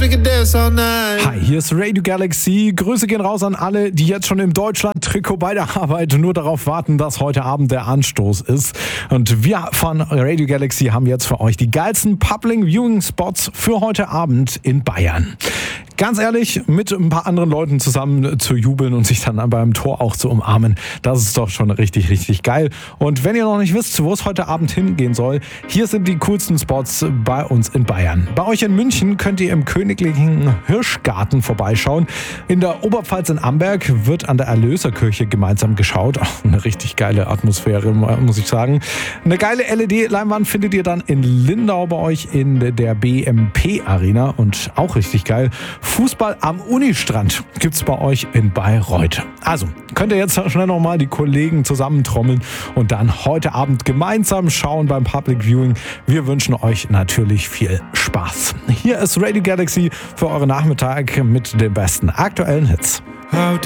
we can dance all night. Hi, hier ist Radio Galaxy. Grüße gehen raus an alle, die jetzt schon im Deutschland-Trikot bei der Arbeit nur darauf warten, dass heute Abend der Anstoß ist. Und wir von Radio Galaxy haben jetzt für euch die geilsten Public Viewing Spots für heute Abend in Bayern. Ganz ehrlich, mit ein paar anderen Leuten zusammen zu jubeln und sich dann beim Tor auch zu umarmen, das ist doch schon richtig, richtig geil. Und wenn ihr noch nicht wisst, wo es heute Abend hingehen soll, hier sind die coolsten Spots bei uns in Bayern. Bei euch in München könnt ihr im Königlichen Hirschgarten vorbeischauen. In der Oberpfalz in Amberg wird an der Erlöserkirche gemeinsam geschaut. Auch eine richtig geile Atmosphäre, muss ich sagen. Eine geile LED-Leinwand findet ihr dann in Lindau bei euch in der BMP Arena und auch richtig geil. Fußball am Unistrand gibt's bei euch in Bayreuth. Also könnt ihr jetzt schnell nochmal die Kollegen zusammentrommeln und dann heute Abend gemeinsam schauen beim Public Viewing. Wir wünschen euch natürlich viel Spaß. Hier ist Radio Galaxy für euren Nachmittag mit den besten aktuellen Hits.